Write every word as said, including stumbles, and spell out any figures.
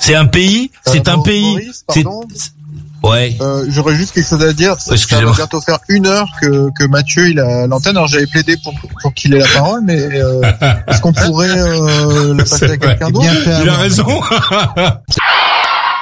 C'est un pays, c'est euh, un pays. Maurice, pardon. C'est... Ouais. Euh, j'aurais juste quelque chose à dire. Ça, ça va bientôt faire une heure que, que Mathieu il a l'antenne. Alors j'avais plaidé pour, pour qu'il ait la parole, mais euh, est-ce qu'on pourrait euh, la passer à quelqu'un d'autre? Il a raison.